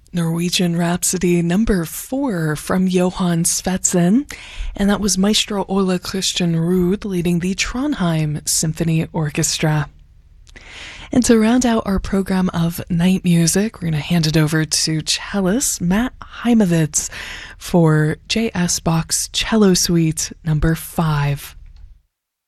Norwegian Rhapsody number 4 from Johan Svendsen, and that was Maestro Ole Christian Ruud leading the Trondheim Symphony Orchestra. And to round out our program of night music, we're going to hand it over to cellist Matt Heimovitz for J.S. Bach's Cello Suite number 5.